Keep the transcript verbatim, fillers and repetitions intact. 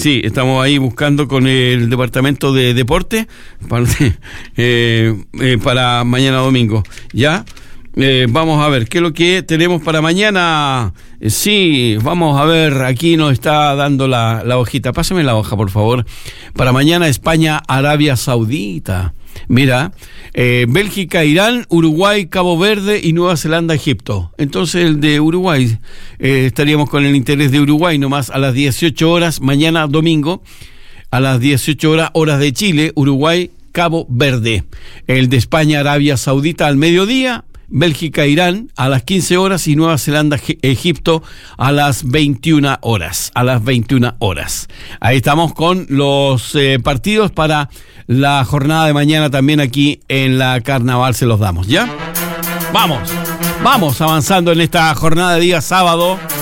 sí, estamos ahí buscando con el departamento de deporte para, eh, eh, para mañana domingo. ¿Ya? Eh, vamos a ver, ¿qué es lo que tenemos para mañana? Eh, sí, vamos a ver, aquí nos está dando la, la hojita. Pásame la hoja, por favor. Para mañana, España, Arabia Saudita. Mira, eh, Bélgica, Irán, Uruguay, Cabo Verde y Nueva Zelanda, Egipto. Entonces el de Uruguay, eh, estaríamos con el interés de Uruguay nomás a las dieciocho horas, mañana domingo, a las dieciocho horas, horas de Chile, Uruguay, Cabo Verde. El de España, Arabia Saudita al mediodía, Bélgica, Irán a las quince horas y Nueva Zelanda, Egipto a las veintiuna horas. A las veintiuna horas. Ahí estamos con los eh, partidos para la jornada de mañana también aquí en la Carnaval, se los damos, ¿ya? Vamos, vamos avanzando en esta jornada de día sábado.